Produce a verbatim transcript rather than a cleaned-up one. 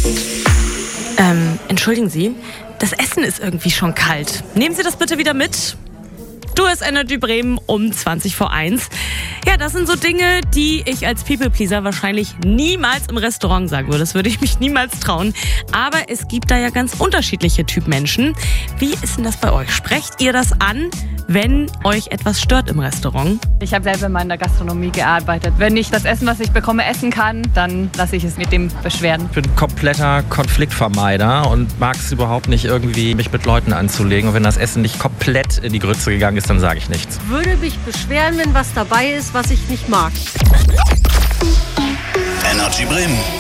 Ähm, entschuldigen Sie, das Essen ist irgendwie schon kalt. Nehmen Sie das bitte wieder mit. Du hörst Energy Bremen um zwanzig vor eins. Ja, das sind so Dinge, die ich als People-Pleaser wahrscheinlich niemals im Restaurant sagen würde. Das würde ich mich niemals trauen. Aber es gibt da ja ganz unterschiedliche Typ Menschen. Wie ist denn das bei euch? Sprecht ihr das an, wenn euch etwas stört im Restaurant? Ich habe selber mal in der Gastronomie gearbeitet. Wenn ich das Essen, was ich bekomme, essen kann, dann lasse ich es mit dem beschweren. Ich bin kompletter Konfliktvermeider und mag es überhaupt nicht, irgendwie mich mit Leuten anzulegen. Und wenn das Essen nicht komplett in die Grütze gegangen ist, dann sage ich nichts. Ich würde mich beschweren, wenn was dabei ist, was ich nicht mag. Energy Bremen.